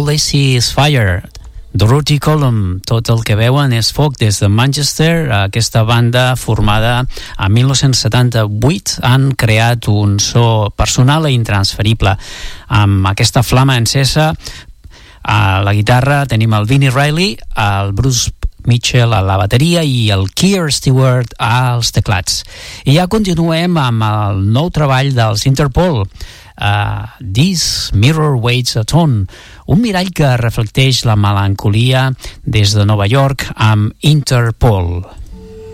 All They See Is Fire, Dorothy Column, tot el que veuen és foc. Des de Manchester, aquesta banda formada a 1978 han creat un so personal i intransferible. Amb aquesta flama encesa, a la guitarra tenim el Vinnie Riley, el Bruce Mitchell a la bateria i el Keir Stewart als teclats. I ja continuem amb el nou treball dels Interpol, This Mirror Waits a Tone, un mirall que reflecteix la melancolia des de Nova York amb Interpol.